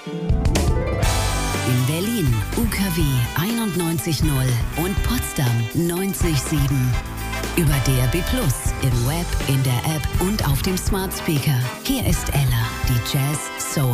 In Berlin UKW 91.0 und Potsdam 90.7. Über DAB+, im Web, in der App und auf dem Smart Speaker. Hier ist Ella, die Jazz Soul